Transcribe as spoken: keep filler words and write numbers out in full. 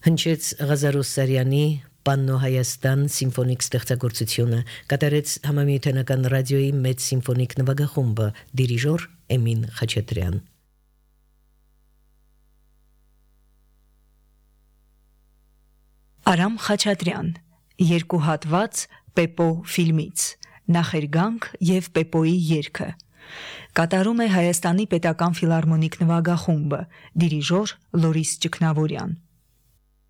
Հնչեց Ղազարոս Սարյանի Պաննո Հայաստան սիմֆոնիկ ստեղծագործությունը, կատարեց համամիութենական ռադիոյի մեծ սիմֆոնիկ նվագախումբը, դիրիժոր Էմին Խաչատրյան։ Արամ Խաչատրյան, երկու հատված Պեպո ֆիլմից, նախերգանք և Պեպոյի երգը։ Կատարում է Հայաստանի պետական ֆիլհարմոնիկ նվագախումբը, դիրիժոր Լորիս Ճգնավորյան։